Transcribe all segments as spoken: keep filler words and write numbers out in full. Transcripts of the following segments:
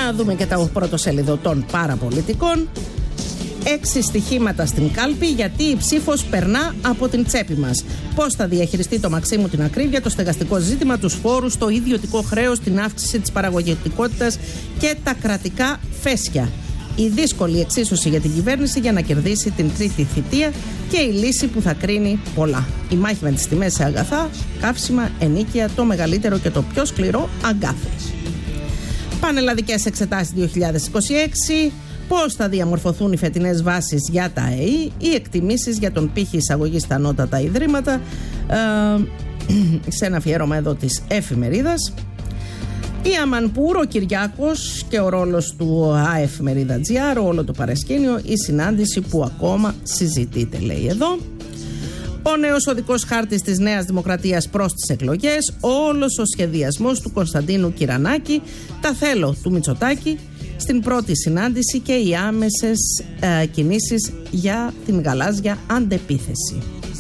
Να δούμε και το πρωτοσέλιδο των παραπολιτικών. Έξι στοιχήματα στην κάλπη γιατί η ψήφος περνά από την τσέπη μας. Πώς θα διαχειριστεί το Μαξίμου την ακρίβεια, το στεγαστικό ζήτημα, τους φόρους, το ιδιωτικό χρέος, την αύξηση της παραγωγικότητας και τα κρατικά φέσια. Η δύσκολη εξίσωση για την κυβέρνηση για να κερδίσει την τρίτη θητεία και η λύση που θα κρίνει πολλά. Η μάχη με τις τιμές σε αγαθά, καύσιμα, ενίκεια, το μεγαλύτερο και το πιο σκληρό αγκάθι. Πανελλαδικές εξετάσεις δύο χιλιάδες είκοσι έξι. Πώς θα διαμορφωθούν οι φετινές βάσεις για τα ΕΗ, οι εκτιμήσεις για τον πύχη εισαγωγής στα ανώτατα ιδρύματα, ε, σε ένα αφιέρωμα εδώ της εφημερίδας. Η Αμανπούρ, ο Κυριάκος και ο ρόλος του ΑΕΦ-Μερίδα.gr, όλο το παρασκήνιο, η συνάντηση που ακόμα συζητείται, λέει εδώ. Ο νέος οδικός χάρτης της Νέας Δημοκρατίας προς τις εκλογές, όλος ο σχεδιασμός του Κωνσταντίνου Κυρανάκη, τα θέλω του Μητσοτάκη στην πρώτη συνάντηση και οι άμεσες ε, κινήσεις για την γαλάζια αντεπίθεση.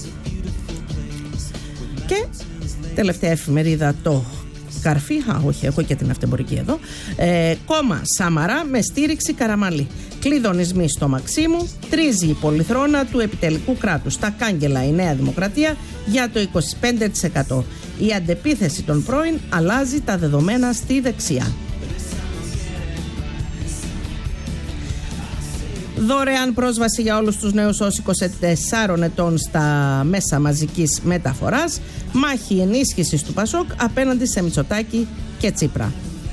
Και τελευταία εφημερίδα, το Καρφί, α όχι έχω και την αυτεμπορική εδώ, ε, κόμμα Σαμαρά με στήριξη Καραμαλή. Κλειδονισμοί στο Μαξίμου, τρίζει η πολυθρόνα του επιτελικού κράτους. Τα κάγκελα η Νέα Δημοκρατία για το είκοσι πέντε τοις εκατό. Η αντεπίθεση των πρώην αλλάζει τα δεδομένα στη δεξιά. Δωρεάν πρόσβαση για όλους τους νέους ως είκοσι τεσσάρων ετών στα μέσα μαζικής μεταφοράς. Μάχη ενίσχυσης του Πασόκ απέναντι σε Μητσοτάκη και Τσίπρα.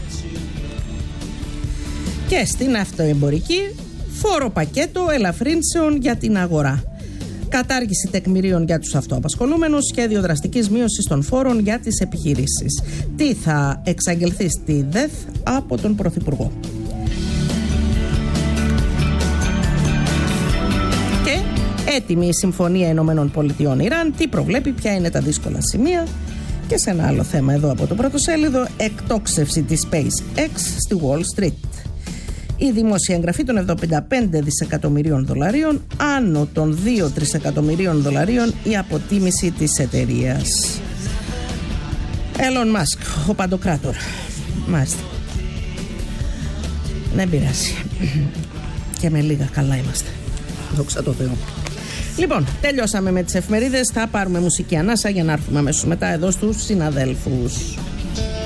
Και στην αυτοεμπορική, φόρο πακέτο ελαφρύνσεων για την αγορά. Κατάργηση τεκμηρίων για τους αυτοαπασχολούμενους, σχέδιο δραστικής μείωσης των φόρων για τις επιχειρήσεις. Τι θα εξαγγελθεί στη ΔΕΘ από τον Πρωθυπουργό. Έτοιμη η Συμφωνία Ηνωμένων Πολιτειών Ιράν, τι προβλέπει, ποια είναι τα δύσκολα σημεία. Και σε ένα άλλο θέμα εδώ από το πρωτοσέλιδο, εκτόξευση της SpaceX στη Wall Street. Η δημόσια εγγραφή των εβδομήντα πέντε δισεκατομμυρίων δολαρίων, άνω των δύο τρισεκατομμυρίων δολαρίων η αποτίμηση της εταιρείας. Elon Musk, ο παντοκράτορ. Μάλιστα. Δεν πειράζει. Και με λίγα καλά είμαστε. Δόξα τω Θεώ. Λοιπόν, τελειώσαμε με τις εφημερίδες. Θα πάρουμε μουσική ανάσα για να έρθουμε αμέσως μετά εδώ στους συναδέλφους.